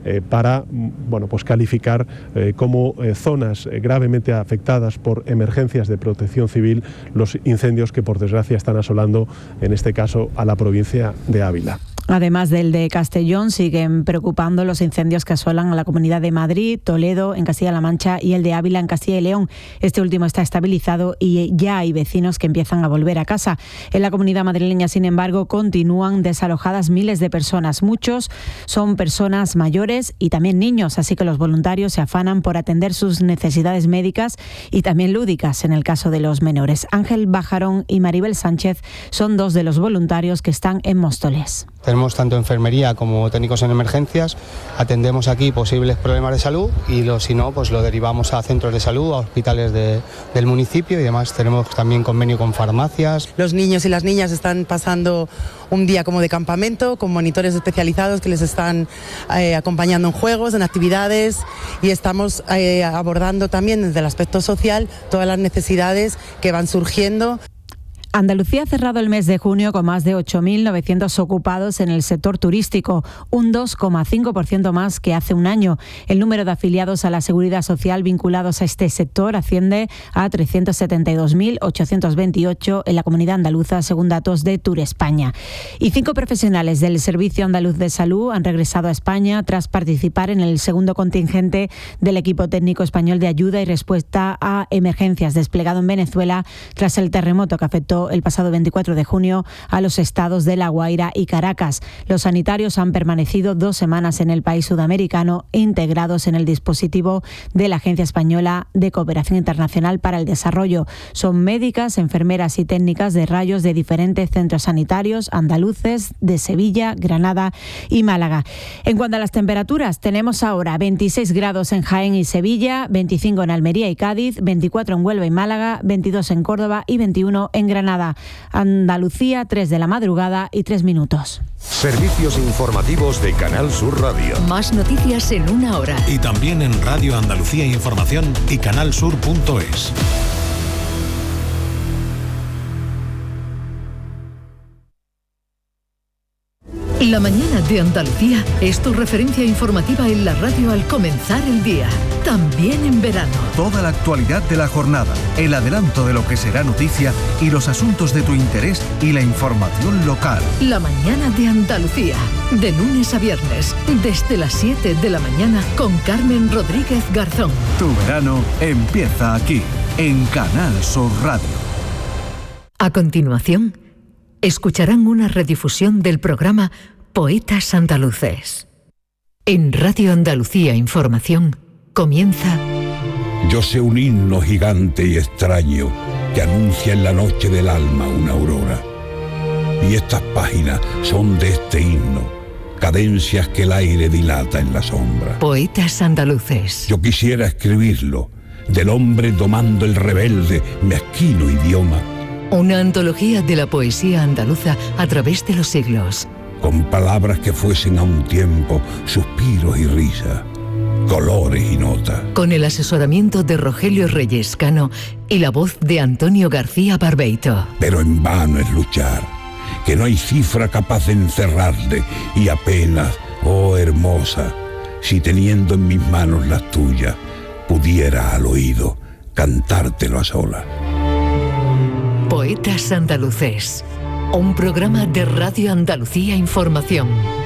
para pues calificar como zonas gravemente afectadas por emergencias de protección civil los incendios que por desgracia están asolando, en este caso, a la provincia de Ávila. Además del de Castellón, siguen preocupando los incendios que asolan a la Comunidad de Madrid, Toledo, en Castilla-La Mancha, y el de Ávila, en Castilla y León. Este último está estabilizado y ya hay vecinos que empiezan a volver a casa. En la Comunidad madrileña, sin embargo, continúan desalojadas miles de personas. Muchos son personas mayores y también niños, así que los voluntarios se afanan por atender sus necesidades médicas y también lúdicas en el caso de los menores. Ángel Bajarón y Maribel Sánchez son dos de los voluntarios que están en Móstoles. Tenemos tanto enfermería como técnicos en emergencias, atendemos aquí posibles problemas de salud y si no, pues lo derivamos a centros de salud, a hospitales del municipio y demás. Tenemos también convenio con farmacias. Los niños y las niñas están pasando un día como de campamento con monitores especializados que les están acompañando en juegos, en actividades, y estamos abordando también desde el aspecto social todas las necesidades que van surgiendo. Andalucía ha cerrado el mes de junio con más de 8.900 ocupados en el sector turístico, un 2,5% más que hace un año. El número de afiliados a la Seguridad Social vinculados a este sector asciende a 372.828 en la comunidad andaluza, según datos de Turespaña. Y 5 profesionales del Servicio Andaluz de Salud han regresado a España tras participar en el segundo contingente del equipo técnico español de ayuda y respuesta a emergencias desplegado en Venezuela tras el terremoto que afectó el pasado 24 de junio a los estados de La Guaira y Caracas. Los sanitarios han permanecido 2 semanas en el país sudamericano, integrados en el dispositivo de la Agencia Española de Cooperación Internacional para el Desarrollo. Son médicas, enfermeras y técnicas de rayos de diferentes centros sanitarios andaluces de Sevilla, Granada y Málaga. En cuanto a las temperaturas, tenemos ahora 26 grados en Jaén y Sevilla, 25 en Almería y Cádiz, 24 en Huelva y Málaga, 22 en Córdoba y 21 en Granada. Andalucía, 3 de la madrugada y 3 minutos. Servicios informativos de Canal Sur Radio. Más noticias en 1 hora. Y también en Radio Andalucía Información y canalsur.es. La mañana de Andalucía es tu referencia informativa en la radio al comenzar el día, también en verano. Toda la actualidad de la jornada, el adelanto de lo que será noticia y los asuntos de tu interés y la información local. La mañana de Andalucía, de lunes a viernes, desde las 7 de la mañana con Carmen Rodríguez Garzón. Tu verano empieza aquí, en Canal Sur Radio. A continuación, escucharán una redifusión del programa Poetas Andaluces. En Radio Andalucía Información comienza... Yo sé un himno gigante y extraño que anuncia en la noche del alma una aurora. Y estas páginas son de este himno, cadencias que el aire dilata en la sombra. Poetas Andaluces. Yo quisiera escribirlo, del hombre domando el rebelde, mezquino idioma. Una antología de la poesía andaluza a través de los siglos. Con palabras que fuesen a un tiempo suspiros y risa, colores y notas. Con el asesoramiento de Rogelio Reyes Cano y la voz de Antonio García Barbeito. Pero en vano es luchar, que no hay cifra capaz de encerrarle y apenas, oh hermosa, si teniendo en mis manos las tuyas, pudiera al oído cantártelo a solas. Poetas Andaluces, un programa de Radio Andalucía Información.